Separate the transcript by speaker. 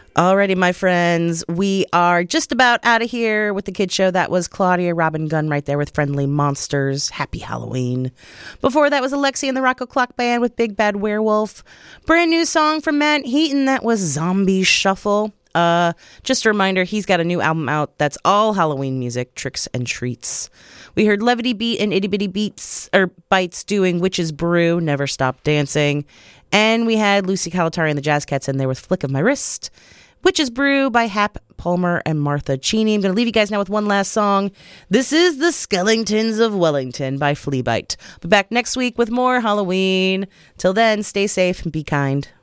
Speaker 1: Alrighty, my friends, we are just about out of here with the Kid Show. That was Claudia Robin Gunn right there with Friendly Monsters. Happy Halloween. Before that was Alexi and the Rocco Clock Band with Big Bad Werewolf. Brand new song from Matt Heaton. That was Zombie Shuffle. Just a reminder, he's got a new album out that's all Halloween music, Tricks and Treats. We heard Levity Beat and Itty Bitty Bites doing Witch's Brew, Never Stop Dancing. And we had Lucy Calatari and the Jazz Cats in there with Flick of My Wrist. Witch's Brew by Hap Palmer and Martha Cheney. I'm going to leave you guys now with one last song. This is The Skellingtons of Wellington by Fleabite. I'll be back next week with more Halloween. Till then, stay safe and be kind.